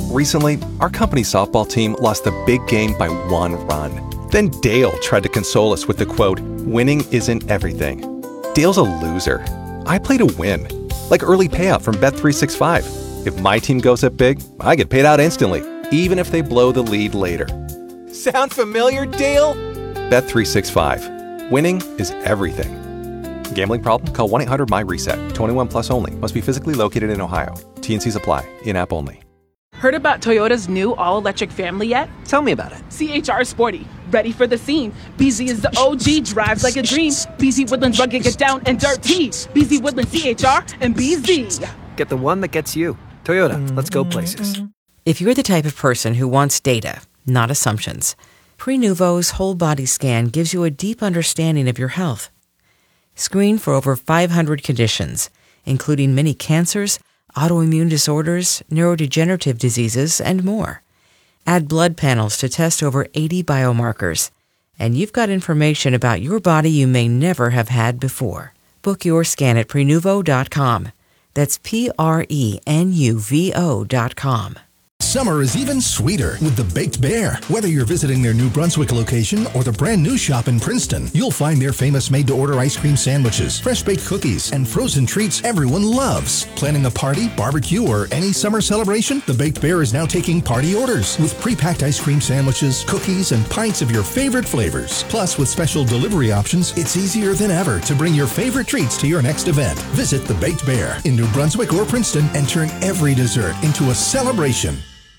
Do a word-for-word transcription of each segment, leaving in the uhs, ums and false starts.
Recently, our company softball team lost the big game by one run. Then Dale tried to console us with the quote, "Winning isn't everything." Dale's a loser. I play to win. Like early payout from Bet three sixty-five. If my team goes up big, I get paid out instantly, even if they blow the lead later. Sound familiar, Dale? Bet three sixty-five. Winning is everything. Gambling problem? Call one eight hundred M Y reset. twenty-one plus only. Must be physically located in Ohio. T N Cs apply. In-app only. Heard about Toyota's new all-electric family yet? Tell me about it. C H R Sporty. Ready for the scene. B Z is the O G, drives like a dream. B Z Woodlands rugged, get down and dirty. B Z Woodlands C H R and B Z. Get the one that gets you. Toyota, let's go places. If you're the type of person who wants data, not assumptions, Prenuvo's whole body scan gives you a deep understanding of your health. Screen for over five hundred conditions, including many cancers, autoimmune disorders, neurodegenerative diseases, and more. Add blood panels to test over eighty biomarkers, and you've got information about your body you may never have had before. Book your scan at Prenuvo dot com. That's P R E N U V O dot com. Summer is even sweeter with the Baked Bear. Whether you're visiting their New Brunswick location or the brand new shop in Princeton, you'll find their famous made-to-order ice cream sandwiches, fresh-baked cookies, and frozen treats everyone loves. Planning a party, barbecue, or any summer celebration? The Baked Bear is now taking party orders with pre-packed ice cream sandwiches, cookies, and pints of your favorite flavors. Plus, with special delivery options, it's easier than ever to bring your favorite treats to your next event. Visit the Baked Bear in New Brunswick or Princeton and turn every dessert into a celebration.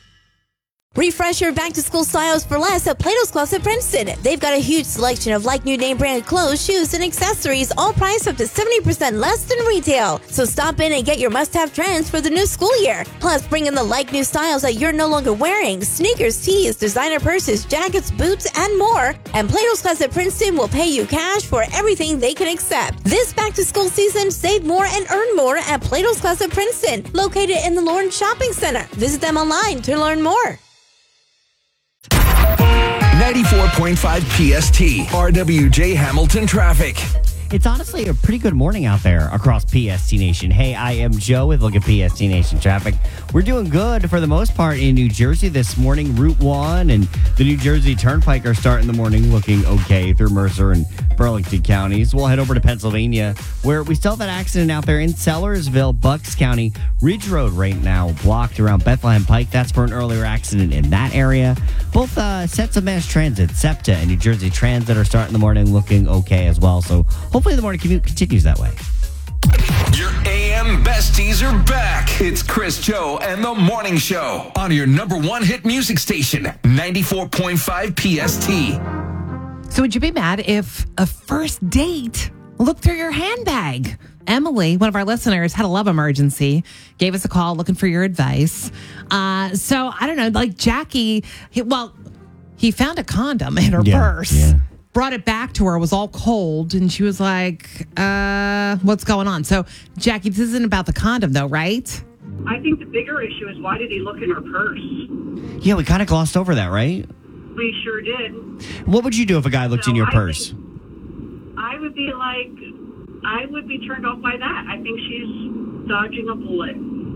Refresh your back-to-school styles for less at Plato's Closet Princeton. They've got a huge selection of like-new name brand clothes, shoes, and accessories, all priced up to seventy percent less than retail. So stop in and get your must-have trends for the new school year. Plus, bring in the like-new styles that you're no longer wearing. Sneakers, tees, designer purses, jackets, boots, and more. And Plato's Closet Princeton will pay you cash for everything they can accept. This back-to-school season, save more and earn more at Plato's Closet Princeton, located in the Lawrence Shopping Center. Visit them online to learn more. ninety-four point five P S T, R W J Hamilton traffic. It's honestly a pretty good morning out there across P S T Nation. Hey, I am Joe with Look at P S T Nation Traffic. We're doing good for the most part in New Jersey this morning. Route one and the New Jersey Turnpike are starting the morning looking okay through Mercer and Burlington counties. We'll head over to Pennsylvania, where we still have that accident out there in Sellersville, Bucks County. Ridge Road right now blocked around Bethlehem Pike. That's for an earlier accident in that area. Both uh, sets of mass transit, SEPTA and New Jersey Transit, are starting the morning looking okay as well. So hopefully the morning commute continues that way. Your A M besties are back. It's Chris, Joe, and the Morning Show on your number one hit music station, ninety-four point five P S T. So would you be mad if a first date looked through your handbag? Emily, one of our listeners, had a love emergency, gave us a call looking for your advice. Uh, so I don't know, like Jackie, he, well, he found a condom in her Yeah, purse. yeah. Brought it back to her, it was all cold, and she was like, uh, what's going on? So, Jackie, this isn't about the condom, though, right? I think the bigger issue is, why did he look in her purse? Yeah, we kind of glossed over that, right? We sure did. What would you do if a guy looked So in your I purse? think- I would be like, I would be turned off by that. I think she's dodging a bullet.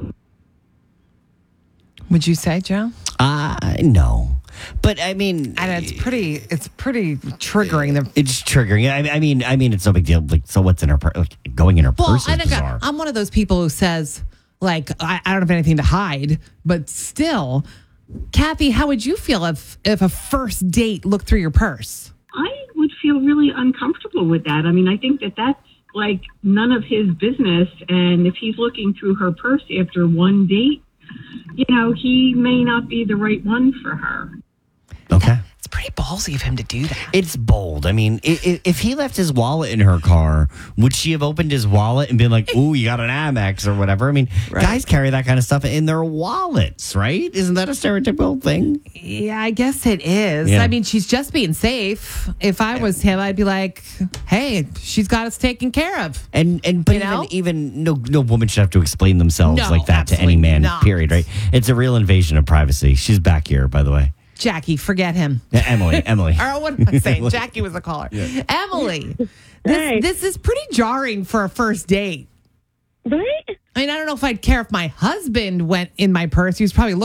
Would you say, Joe? Uh, no. But I mean, And it's pretty, it's pretty triggering. The it's triggering. I, I mean, I mean, it's no big deal. Like, so what's in her purse? Like, going in her Well, purse I is think I, bizarre. I'm one of those people who says, like, I, I don't have anything to hide, but still, Kathy, how would you feel if if a first date looked through your purse? I would feel really uncomfortable with that. I mean, I think that that's like none of his business. And if he's looking through her purse after one date, you know, he may not be the right one for her. Okay. It's pretty ballsy of him to do that. It's bold. I mean, if, if he left his wallet in her car, would she have opened his wallet and been like, ooh, you got an Amex or whatever? I mean, Right. guys carry that kind of stuff in their wallets, right? Isn't that a stereotypical thing? Yeah, I guess it is. Yeah. I mean, she's just being safe. If I was him, I'd be like, hey, she's got us taken care of. And and but You even know? even no no woman should have to explain themselves No, like that to any absolutely man. not. Period. Right? It's a real invasion of privacy. She's back here, by the way. Jackie, forget him. Yeah, Emily, Emily. Or what am I saying? Jackie was the caller. Emily, this, Hey. this is pretty jarring for a first date. Right? I mean, I don't know if I'd care if my husband went in my purse. He was probably looking